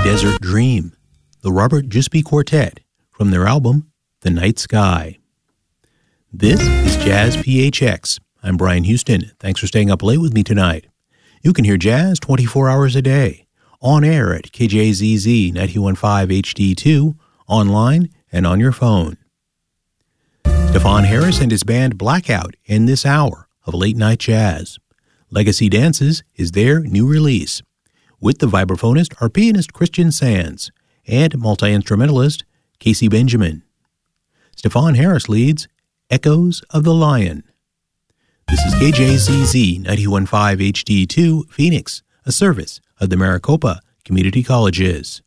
Desert Dream, the Robert Jusby Quartet, from their album, The Night Sky. This is Jazz PHX. I'm Brian Houston. Thanks for staying up late with me tonight. You can hear jazz 24 hours a day, on air at KJZZ 91.5 HD2, online and on your phone. Stefan Harris and his band Blackout end this hour of Late Night Jazz. Legacy Dances is their new release. With the vibraphonist are pianist Christian Sands and multi-instrumentalist Casey Benjamin. Stefan Harris leads Echoes of the Lion. This is KJZZ 91.5 HD2 Phoenix, a service of the Maricopa Community Colleges.